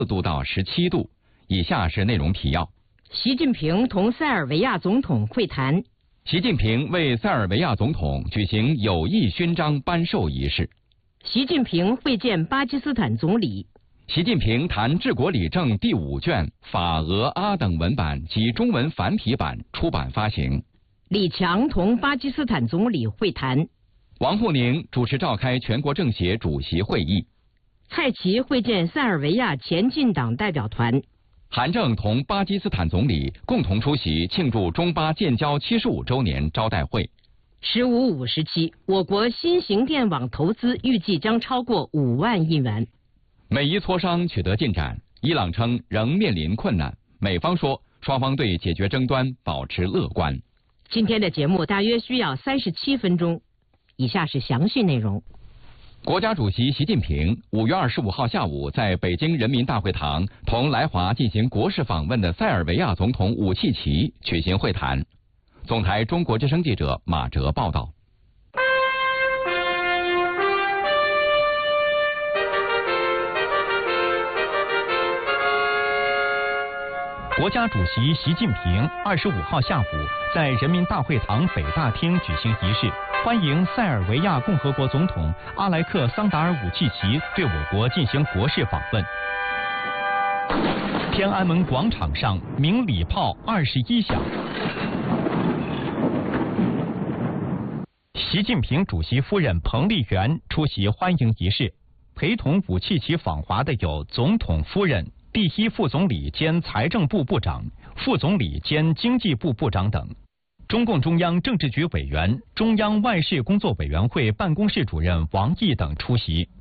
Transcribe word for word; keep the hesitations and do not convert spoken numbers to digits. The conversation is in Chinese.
度到十七度。以下是内容提要： 习近平同塞尔维亚总统会谈。 习近平为塞尔维亚总统举行友谊勋章颁授仪式。 习近平会见巴基斯坦总理。 习近平谈治国理政第五卷法俄阿等文版及中文繁体版出版发行。 李强同巴基斯坦总理会谈。 王沪宁主持召开全国政协主席会议。 蔡奇会见塞尔维亚前进党代表团。 韩正同巴基斯坦总理共同出席庆祝中巴建交七十五周年招待会。 十五五时期，我国新型电网投资预计将超过五万亿元。 美伊磋商取得进展，伊朗称仍面临困难，美方说双方对解决争端保持乐观。 今天的节目大约需要三十七分钟，以下是详细内容。 国家主席习近平五月二十五号下午在北京人民大会堂同来华进行国事访问的塞尔维亚总统武契奇举行会谈。总台中国之声记者马哲报道。 国家主席习近平二十五号下午在人民大会堂北大厅举行仪式，欢迎塞尔维亚共和国总统阿莱克桑达尔·武契奇对我国进行国事访问。天安门广场上鸣礼炮二十一响。习近平主席夫人彭丽媛出席欢迎仪式，陪同武契奇访华的有总统夫人、第一副总理兼财政部部长、副总理兼经济部部长等。中共中央政治局委员、中央外事工作委员会办公室主任王毅等出席。